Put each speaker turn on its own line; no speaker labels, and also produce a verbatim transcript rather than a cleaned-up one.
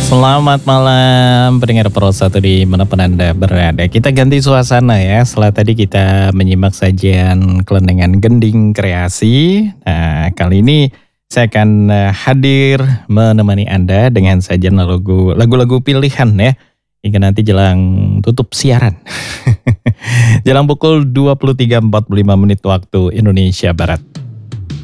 Selamat malam pendengar Pro satu dimanapun Anda berada. Kita ganti suasana ya, setelah tadi kita menyimak sajian kelenengan gending kreasi. Nah kali ini saya akan eh, hadir menemani Anda dengan sajian lagu, lagu-lagu pilihan ya. Hingga nanti jelang tutup siaran. Jelang pukul dua puluh tiga empat puluh lima menit waktu Indonesia Barat.